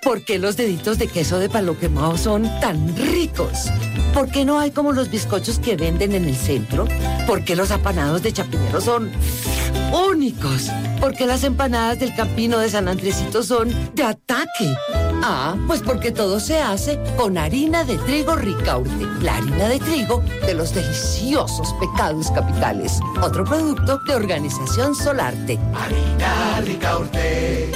¿Por qué los deditos de queso de palo quemado son tan ricos? ¿Por qué no hay como los bizcochos que venden en el centro? ¿Por qué los apanados de Chapinero son únicos? ¿Por qué las empanadas del Campino de San Andresito son de ataque? Pues porque todo se hace con harina de trigo Ricaurte, la harina de trigo de los deliciosos Pecados Capitales. Otro producto de Organización Solarte. Harina Ricaurte.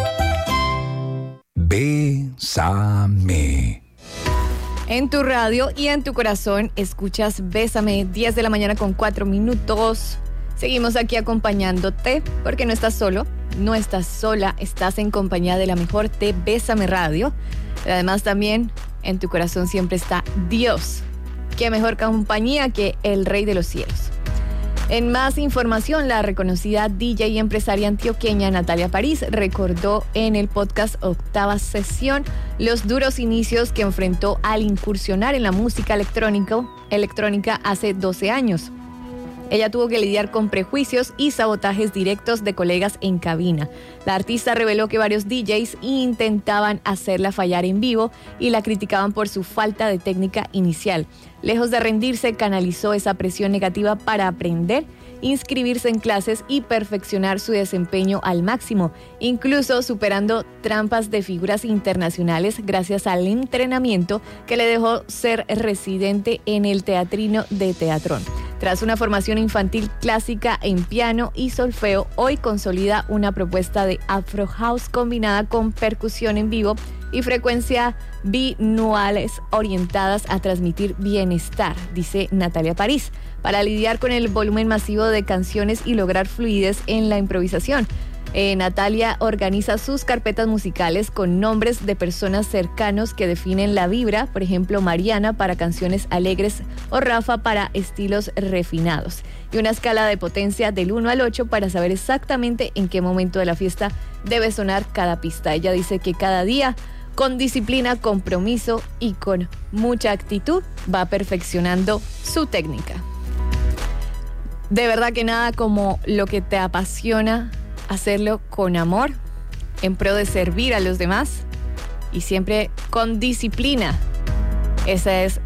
Bésame. En tu radio y en tu corazón escuchas Bésame, 10 de la mañana con 4 minutos. Seguimos aquí acompañándote porque no estás solo, no estás sola, estás en compañía de la mejor de Bésame Radio. Pero además también en tu corazón siempre está Dios. Qué mejor compañía que el Rey de los Cielos. En más información, la reconocida DJ y empresaria antioqueña Natalia París recordó en el podcast Octava Sesión los duros inicios que enfrentó al incursionar en la música electrónica hace 12 años. Ella tuvo que lidiar con prejuicios y sabotajes directos de colegas en cabina. La artista reveló que varios DJs intentaban hacerla fallar en vivo y la criticaban por su falta de técnica inicial. Lejos de rendirse, canalizó esa presión negativa para aprender, inscribirse en clases y perfeccionar su desempeño al máximo, incluso superando trampas de figuras internacionales gracias al entrenamiento que le dejó ser residente en el Teatrino de Teatrón. Tras una formación infantil clásica en piano y solfeo, hoy consolida una propuesta de Afro House combinada con percusión en vivo y frecuencia binuales orientadas a transmitir bienestar, dice Natalia París, para lidiar con el volumen masivo de canciones y lograr fluidez en la improvisación. Natalia organiza sus carpetas musicales con nombres de personas cercanos que definen la vibra, por ejemplo Mariana para canciones alegres o Rafa para estilos refinados, y una escala de potencia del 1 al 8 para saber exactamente en qué momento de la fiesta debe sonar cada pista. Ella dice que cada día, con disciplina, compromiso y con mucha actitud, va perfeccionando su técnica. De verdad que nada como lo que te apasiona, hacerlo con amor, en pro de servir a los demás y siempre con disciplina. Esa es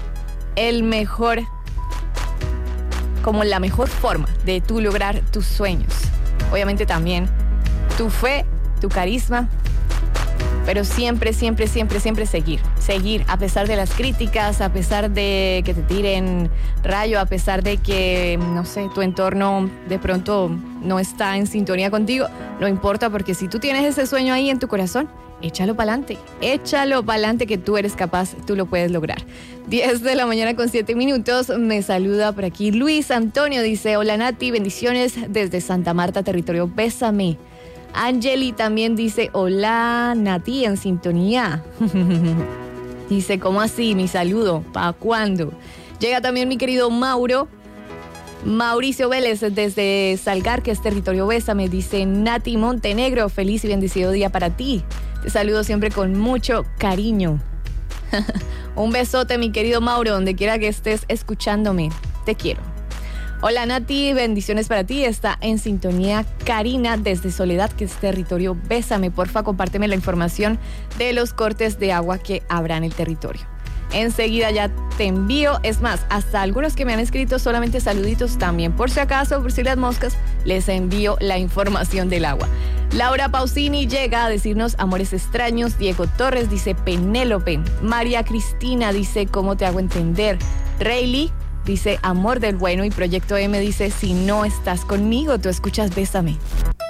la mejor forma de tú lograr tus sueños. Obviamente también tu fe, tu carisma, pero siempre seguir, a pesar de las críticas, a pesar de que te tiren rayo, a pesar de que, no sé, tu entorno de pronto no está en sintonía contigo, no importa, porque si tú tienes ese sueño ahí en tu corazón, échalo para adelante, que tú eres capaz, tú lo puedes lograr. 10 de la mañana con 7 minutos, me saluda por aquí Luis Antonio, dice: hola Nati, bendiciones desde Santa Marta, territorio Bésame. Angeli también dice: hola Nati, en sintonía. Dice: ¿cómo así? Mi saludo, ¿para cuándo? Llega también mi querido Mauricio Vélez desde Salgar, que es territorio Bésame. Dice: Nati Montenegro, feliz y bendecido día para ti. Te saludo siempre con mucho cariño. Un besote, mi querido Mauro, donde quiera que estés escuchándome. Te quiero. Hola Nati, bendiciones para ti. Está en sintonía Karina desde Soledad, que es territorio Bésame. Porfa, compárteme la información de los cortes de agua que habrá en el territorio. Enseguida ya te envío, es más, hasta algunos que me han escrito solamente saluditos también, por si acaso, por si las moscas, les envío la información del agua. Laura Pausini llega a decirnos amores extraños. Diego Torres dice Penélope. María Cristina dice ¿cómo te hago entender? Rayleigh dice amor del bueno, y Proyecto M dice si no estás conmigo, tú escuchas Bésame.